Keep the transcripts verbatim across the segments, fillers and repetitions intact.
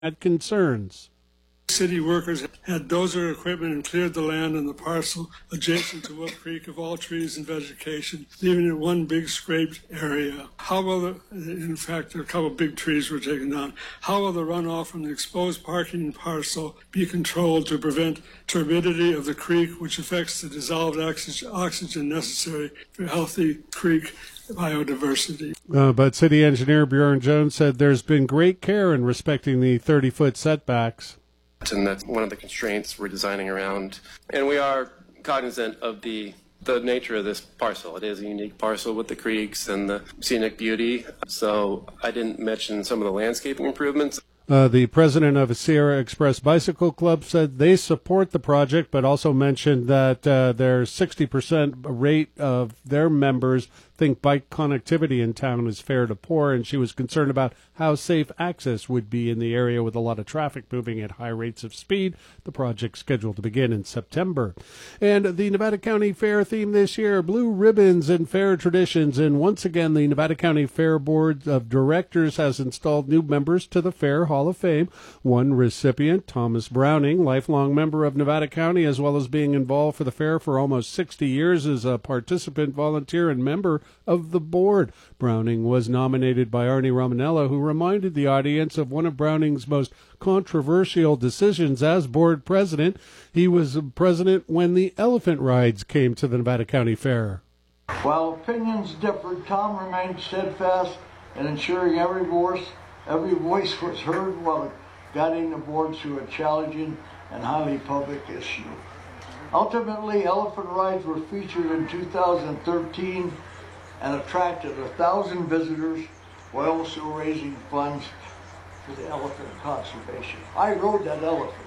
had concerns. City workers had dozer equipment and cleared the land on the parcel adjacent to Wolf Creek of all trees and vegetation, leaving it one big scraped area. How will the, in fact, a couple of big trees were taken down. How will the runoff from the exposed parking parcel be controlled to prevent turbidity of the creek, which affects the dissolved oxygen necessary for healthy creek biodiversity? Uh, but City Engineer Bjorn Jones said there's been great care in respecting the thirty-foot setbacks. And that's one of the constraints we're designing around. And we are cognizant of the the nature of this parcel. It is a unique parcel with the creeks and the scenic beauty. So I didn't mention some of the landscaping improvements. Uh, the president of Sierra Express Bicycle Club said they support the project, but also mentioned that uh, their sixty percent rate of their members think bike connectivity in town is fair to poor, and she was concerned about how safe access would be in the area with a lot of traffic moving at high rates of speed. The project's scheduled to begin in September. And the Nevada County Fair theme this year, blue ribbons and fair traditions. And once again, the Nevada County Fair Board of Directors has installed new members to the Fair Hall of Fame. One recipient, Thomas Browning, lifelong member of Nevada County, as well as being involved for the fair for almost sixty years as a participant, volunteer, and member of the board. Browning was nominated by Arnie Romanella, who reminded the audience of one of Browning's most controversial decisions as board president. He was president when the elephant rides came to the Nevada County Fair. While opinions differed, Tom remained steadfast in ensuring every voice, every voice was heard while guiding the board through a challenging and highly public issue. Ultimately, elephant rides were featured in two thousand thirteen and attracted a thousand visitors while also raising funds for the elephant conservation. I rode that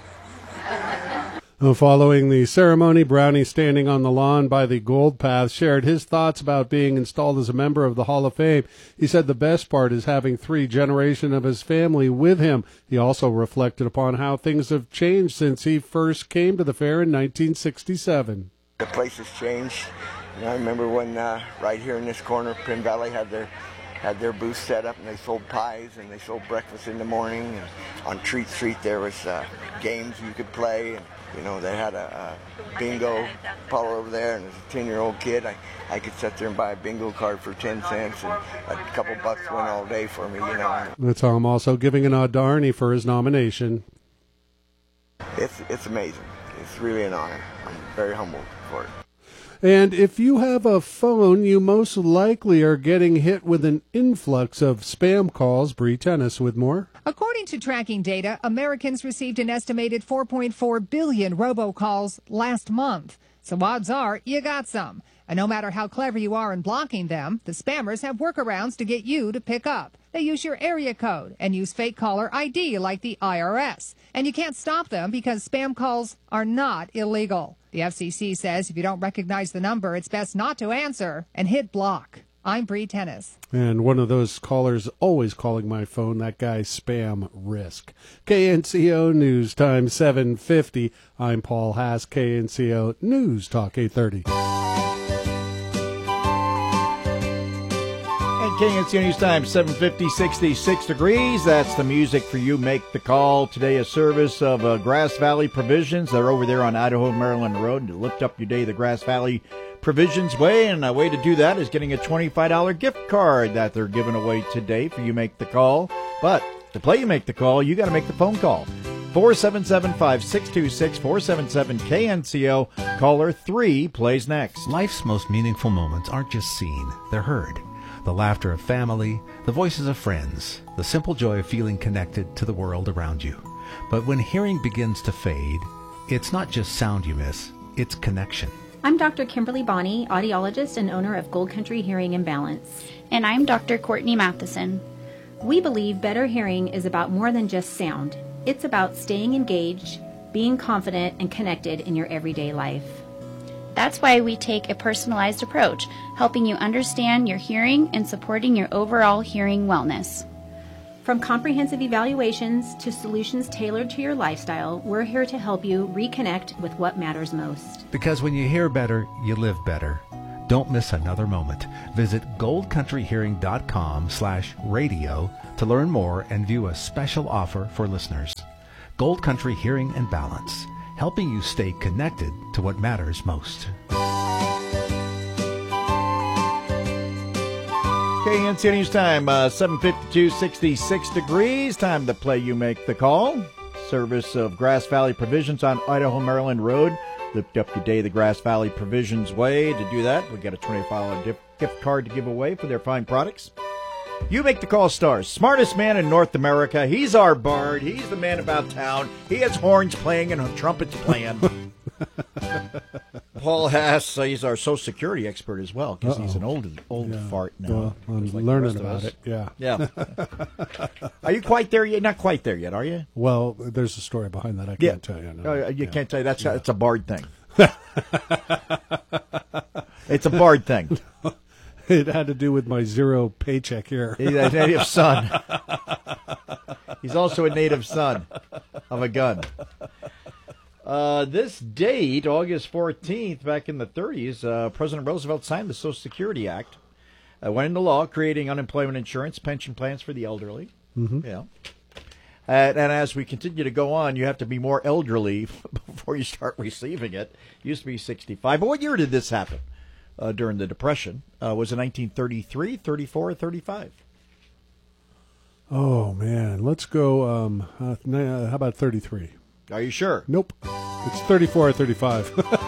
elephant. Following the ceremony, Brownie, standing on the lawn by the Gold Path, shared his thoughts about being installed as a member of the Hall of Fame. He said the best part is having three generations of his family with him. He also reflected upon how things have changed since he first came to the fair in nineteen sixty-seven. The place has changed. You know, I remember when uh, right here in this corner, Penn Valley had their had their booth set up, and they sold pies and they sold breakfast in the morning. And on Treat Street there was uh, games you could play, and you know they had a, a bingo parlor over there. And as a ten-year-old kid, I I could sit there and buy a bingo card for ten cents, and a couple bucks went all day for me. You know. That's how I'm also giving a nod to Arnie for his nomination. It's it's amazing. It's really an honor. I'm very humbled for it. And if you have a phone, you most likely are getting hit with an influx of spam calls. Bree Tennis with more. According to tracking data, Americans received an estimated four point four billion robocalls last month. So odds are you got some. And no matter how clever you are in blocking them, the spammers have workarounds to get you to pick up. They use your area code and use fake caller I D like the I R S. And you can't stop them because spam calls are not illegal. The F C C says if you don't recognize the number, it's best not to answer and hit block. I'm Bree Tennis. And one of those callers always calling my phone, that guy Spam Risk. K N C O News Time seven fifty. I'm Paul Haas, K N C O News Talk eight thirty. K N C O News Time, seven fifty, sixty-six degrees. That's the music for you. Make the call. Today, a service of uh, Grass Valley Provisions. They're over there on Idaho Maryland Road. To lift up your day the Grass Valley Provisions way. And a way to do that is getting a twenty-five dollars gift card that they're giving away today for you. Make the call. But to play you make the call, you got to make the phone call. four seven seven, five six two six, four seven seven K N C O. Caller three plays next. Life's most meaningful moments aren't just seen, they're heard. The laughter of family, the voices of friends, the simple joy of feeling connected to the world around you. But when hearing begins to fade, it's not just sound you miss, it's connection. I'm Doctor Kimberly Bonney, audiologist and owner of Gold Country Hearing and Balance. And I'm Doctor Courtney Matheson. We believe better hearing is about more than just sound. It's about staying engaged, being confident, and connected in your everyday life. That's why we take a personalized approach, helping you understand your hearing and supporting your overall hearing wellness. From comprehensive evaluations to solutions tailored to your lifestyle, we're here to help you reconnect with what matters most. Because when you hear better, you live better. Don't miss another moment. Visit goldcountryhearing.com slash radio to learn more and view a special offer for listeners. Gold Country Hearing and Balance, helping you stay connected to what matters most. K N C News time, uh, seven fifty-two, sixty-six degrees. Time to play You Make the Call. Service of Grass Valley Provisions on Idaho, Maryland Road. Lift up your day the Grass Valley Provisions way. To do that, we got a twenty-five dollars gift card to give away for their fine products. You Make the Call stars. Smartest man in North America. He's our bard. He's the man about town. He has horns playing and trumpets playing. Paul Haas, uh, he's our Social Security expert as well, because he's an old old yeah. fart now. Well, I'm like learning about it. Yeah. Yeah. Are you quite there yet? Not quite there yet, are you? Well, there's a story behind that I can't yeah. tell you. No. Uh, you yeah. can't tell you. That's yeah. a, it's a bard thing. It's a bard thing. It had to do with my zero paycheck here. He's a native son. He's also a native son of a gun. Uh, this date, August fourteenth, back in the thirties, uh, President Roosevelt signed the Social Security Act. Uh, went into law, creating unemployment insurance, pension plans for the elderly. Mm-hmm. Yeah. And, and as we continue to go on, you have to be more elderly before you start receiving it. It used to be sixty-five. But what year did this happen? Uh, during the Depression. Uh, was it nineteen thirty-three, thirty-four, or thirty-five? Oh, man. Let's go, um, uh, how about thirty-three? Are you sure? Nope. It's thirty-four or thirty-five.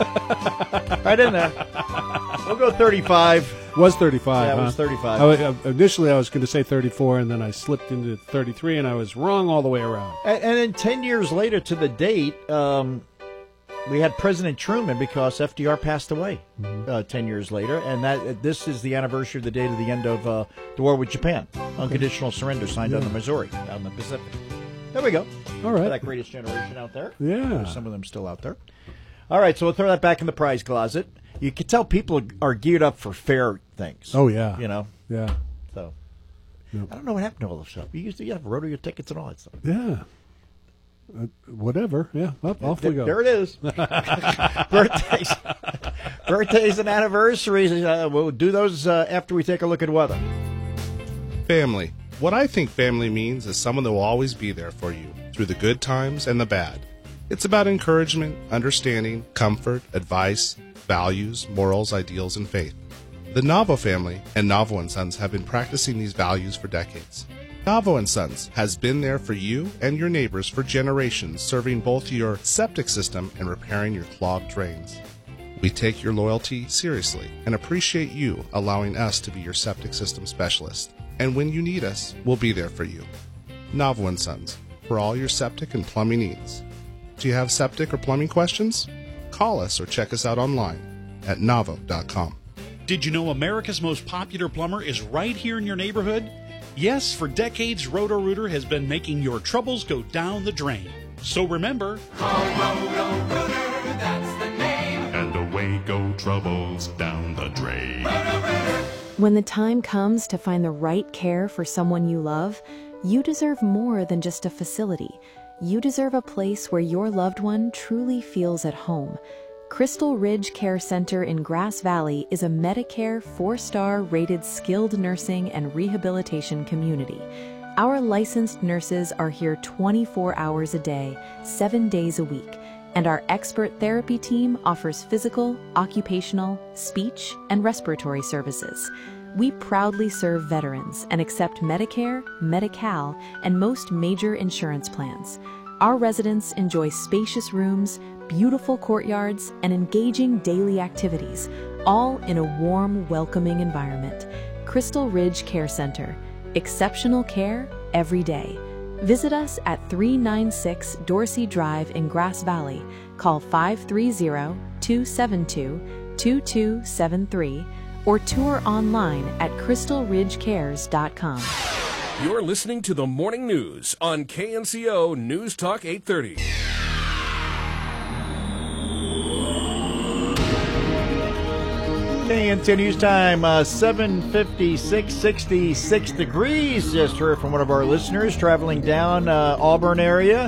Right in there. We'll go thirty-five. Was thirty-five, Yeah, it huh? was thirty-five. I, uh, initially, I was going to say thirty-four, and then I slipped into thirty-three, and I was wrong all the way around. And, and then ten years later to the date, um, we had President Truman, because F D R passed away mm-hmm. uh, ten years later, and that this is the anniversary of the date of the end of uh, the war with Japan. Unconditional surrender signed yeah. on the Missouri, out in the Pacific. There we go. All right. For that greatest generation out there. Yeah. There's some of them still out there. All right, so we'll throw that back in the prize closet. You can tell people are geared up for fair things. Oh, yeah. You know? Yeah. So, yep. I don't know what happened to all this stuff. You used to have rodeo tickets and all that stuff. Yeah. Uh, whatever. Yeah. Up, off there, we go. There it is. Birthdays. Birthdays and anniversaries. Uh, we'll do those uh, after we take a look at weather. Family. What I think family means is someone that will always be there for you through the good times and the bad. It's about encouragement, understanding, comfort, advice, values, morals, ideals, and faith. The Navo family and Navo and Sons have been practicing these values for decades. Navo and Sons has been there for you and your neighbors for generations, serving both your septic system and repairing your clogged drains. We take your loyalty seriously and appreciate you allowing us to be your septic system specialist. And when you need us, we'll be there for you. Navo and Sons, for all your septic and plumbing needs. Do you have septic or plumbing questions? Call us or check us out online at navo dot com. Did you know America's most popular plumber is right here in your neighborhood? Yes, for decades, Roto-Rooter has been making your troubles go down the drain. So remember, call Roto-Rooter, that's the name. And away go troubles down the drain. Roto-Rooter. When the time comes to find the right care for someone you love, you deserve more than just a facility. You deserve a place where your loved one truly feels at home. Crystal Ridge Care Center in Grass Valley is a Medicare four-star rated skilled nursing and rehabilitation community. Our licensed nurses are here twenty-four hours a day, seven days a week, and our expert therapy team offers physical, occupational, speech, and respiratory services. We proudly serve veterans and accept Medicare, Medi-Cal, and most major insurance plans. Our residents enjoy spacious rooms, beautiful courtyards, and engaging daily activities, all in a warm, welcoming environment. Crystal Ridge Care Center. Exceptional care every day. Visit us at three ninety-six Dorsey Drive in Grass Valley. Call five three zero, two seven two, two two seven three or tour online at crystal ridge cares dot com. You're listening to the Morning News on K N C O News Talk eight thirty. K N C O News time, uh, seven fifty-six, sixty-six degrees. Just heard from one of our listeners traveling down uh, Auburn area.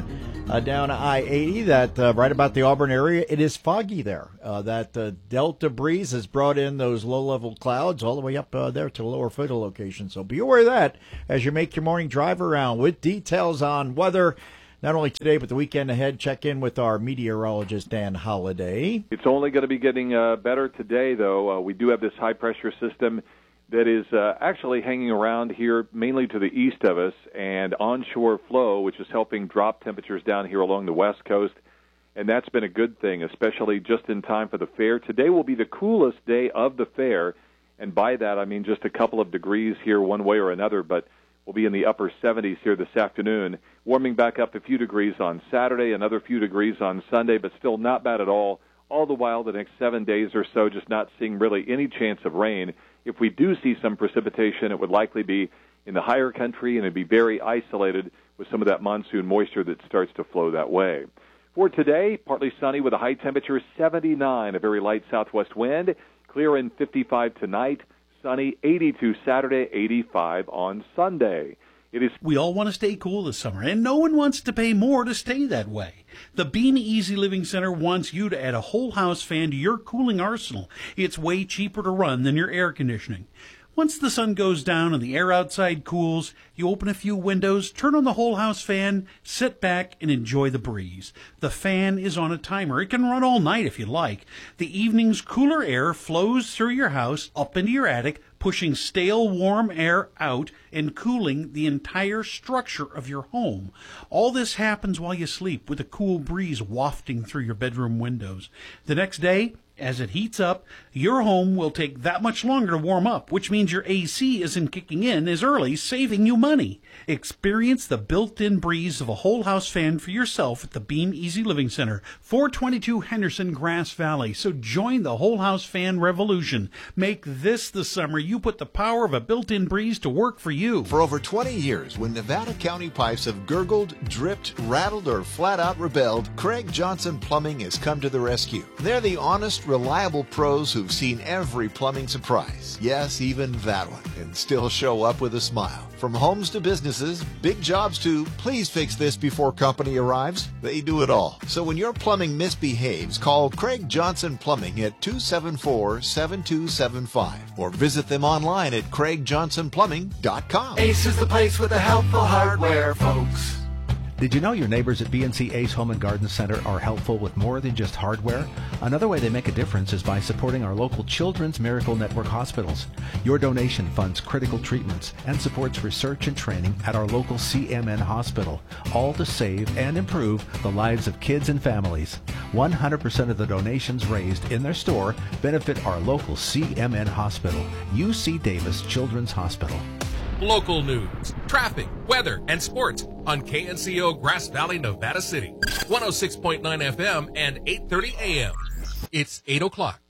Uh, down I eighty, that uh, right about the Auburn area, it is foggy there. Uh, that uh, Delta breeze has brought in those low-level clouds all the way up uh, there to the lower Foothill location. So be aware of that as you make your morning drive around. With details on weather, not only today but the weekend ahead, check in with our meteorologist, Dan Holliday. It's only going to be getting uh, better today, though. Uh, we do have this high-pressure system that is uh, actually hanging around here mainly to the east of us, and onshore flow, which is helping drop temperatures down here along the west coast, and that's been a good thing, especially just in time for the fair. Today will be the coolest day of the fair, and by that I mean just a couple of degrees here one way or another, but we'll be in the upper seventies here this afternoon, warming back up a few degrees on Saturday, another few degrees on Sunday, but still not bad at all. All the while, the next seven days or so, just not seeing really any chance of rain. If we do see some precipitation, it would likely be in the higher country, and it'd be very isolated with some of that monsoon moisture that starts to flow that way. For today, partly sunny with a high temperature seventy-nine, a very light southwest wind, clear and fifty-five tonight, sunny eighty-two Saturday, eighty-five on Sunday. It is. We all want to stay cool this summer, and no one wants to pay more to stay that way. The Bean Easy Living Center wants you to add a whole house fan to your cooling arsenal. It's way cheaper to run than your air conditioning. Once the sun goes down and the air outside cools, you open a few windows, turn on the whole house fan, sit back, and enjoy the breeze. The fan is on a timer. It can run all night if you like. The evening's cooler air flows through your house, up into your attic, pushing stale, warm air out and cooling the entire structure of your home. All this happens while you sleep with a cool breeze wafting through your bedroom windows. The next day, as it heats up, your home will take that much longer to warm up, which means your A C isn't kicking in as early, saving you money. Experience the built-in breeze of a whole house fan for yourself at the Beam Easy Living Center, four twenty-two Henderson, Grass Valley. So join the whole house fan revolution. Make this the summer you put the power of a built-in breeze to work for you. For over twenty years, when Nevada County pipes have gurgled, dripped, rattled, or flat out rebelled, Craig Johnson Plumbing has come to the rescue. They're the honest, reliable pros who've seen every plumbing surprise, yes, even that one, and still show up with a smile. From homes to businesses, big jobs to please fix this before company arrives, they do it all. So when your plumbing misbehaves, call Craig Johnson Plumbing at two seven four, seven two seven five or visit them online at craig johnson plumbing dot com. Ace is the place with the helpful hardware, folks. Did you know your neighbors at B and C Ace Home and Garden Center are helpful with more than just hardware? Another way they make a difference is by supporting our local Children's Miracle Network hospitals. Your donation funds critical treatments and supports research and training at our local C M N hospital, all to save and improve the lives of kids and families. one hundred percent of the donations raised in their store benefit our local C M N hospital, U C Davis Children's Hospital. Local news, traffic, weather, and sports on K N C O Grass Valley, Nevada City. one oh six point nine F M and eight thirty A M. It's eight o'clock.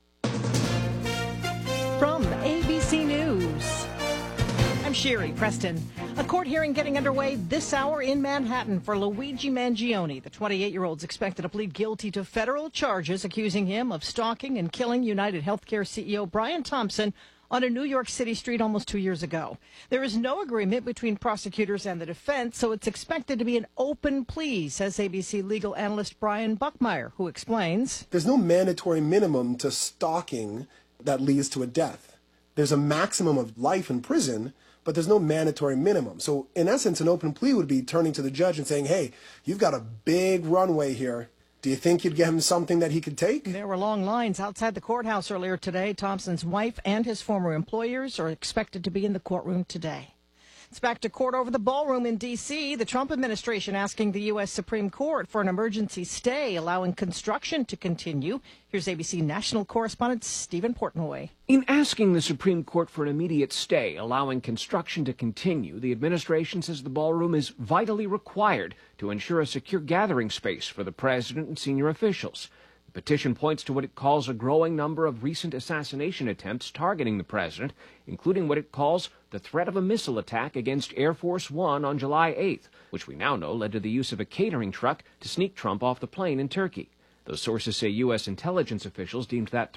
From A B C News, I'm Sherry Preston. A court hearing getting underway this hour in Manhattan for Luigi Mangione. The twenty-eight-year-old's expected to plead guilty to federal charges accusing him of stalking and killing United Healthcare C E O Brian Thompson on a New York City street almost two years ago. There is no agreement between prosecutors and the defense, so it's expected to be an open plea, says A B C legal analyst Brian Buckmeyer, who explains. There's no mandatory minimum to stalking that leads to a death. There's a maximum of life in prison, but there's no mandatory minimum. So in essence, an open plea would be turning to the judge and saying, hey, you've got a big runway here. Do you think you'd give him something that he could take? There were long lines outside the courthouse earlier today. Thompson's wife and his former employers are expected to be in the courtroom today. It's back to court over the ballroom in D C The Trump administration asking the U S Supreme Court for an emergency stay, allowing construction to continue. Here's A B C national correspondent Stephen Portnoy. In asking the Supreme Court for an immediate stay, allowing construction to continue, the administration says the ballroom is vitally required to ensure a secure gathering space for the president and senior officials. The petition points to what it calls a growing number of recent assassination attempts targeting the president, including what it calls the threat of a missile attack against Air Force One on July eighth, which we now know led to the use of a catering truck to sneak Trump off the plane in Turkey. Those sources say U S intelligence officials deemed that threat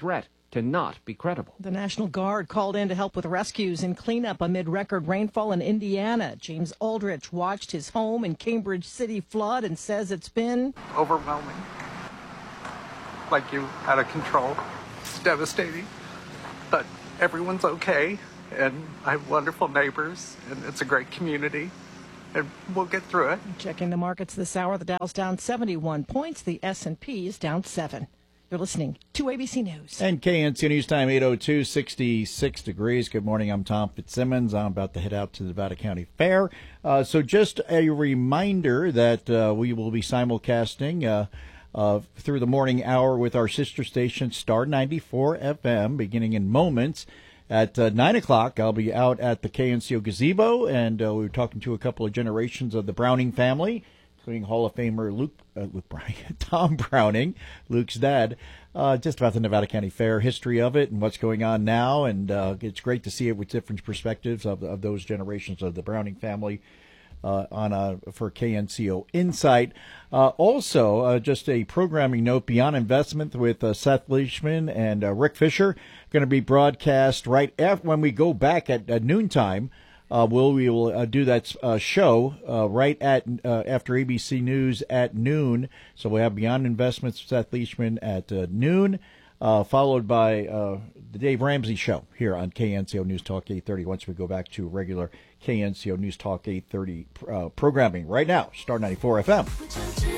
to not be credible. The National Guard called in to help with rescues and cleanup amid record rainfall in Indiana. James Aldrich watched his home in Cambridge City flood and says it's been overwhelming, like you out of control. It's devastating, but everyone's okay, and I have wonderful neighbors, and it's a great community, and we'll get through it. Checking the markets this hour, the Dow's down seventy-one points, the S and P is down seven. You're listening to A B C News. And K N C O News Time, eight oh two, sixty-six degrees. Good morning, I'm Tom Fitzsimmons. I'm about to head out to the Nevada County Fair. Uh, so just a reminder that uh, we will be simulcasting uh, uh, through the morning hour with our sister station, Star ninety-four F M, beginning in moments. At uh, nine o'clock, I'll be out at the K N C O gazebo, and uh, we were talking to a couple of generations of the Browning family, including Hall of Famer Luke, uh, Luke Browning, Tom Browning, Luke's dad, uh, just about the Nevada County Fair, history of it and what's going on now. And uh, it's great to see it with different perspectives of, of those generations of the Browning family uh, on a, for K N C O Insight. Uh, also, uh, just a programming note, Beyond Investment with uh, Seth Leishman and uh, Rick Fisher, going to be broadcast right after when we go back at, at noontime. Uh, we'll, we will uh, do that uh, show uh, right at uh, after A B C News at noon. So we'll have Beyond Investments with Seth Leishman at uh, noon, uh, followed by uh, the Dave Ramsey Show here on K N C O News Talk eight thirty once we go back to regular K N C O News Talk eight thirty uh, programming. Right now, Star ninety-four F M.